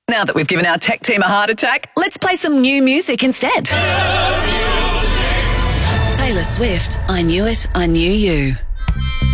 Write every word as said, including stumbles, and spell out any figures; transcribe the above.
Now that we've given our tech team a heart attack, let's play some new music instead. Taylor Swift, I Knew It, I Knew You.